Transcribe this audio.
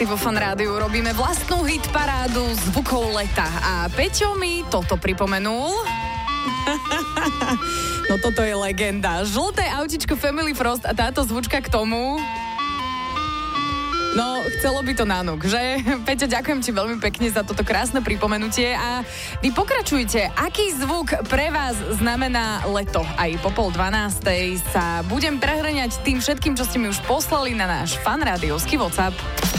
Vo Fan Rádiu robíme vlastnú hitparádu zvukov leta a Peťo mi toto pripomenul. No toto je legenda. Žlté autičko Family Frost a táto zvučka k tomu. No, chcelo by to nanúk, že? Peťo, ďakujem ti veľmi pekne za toto krásne pripomenutie a vy pokračujte. Aký zvuk pre vás znamená leto? Aj po 11:30 sa budem prehŕňať tým všetkým, čo ste mi už poslali na náš fanrádiovský WhatsApp.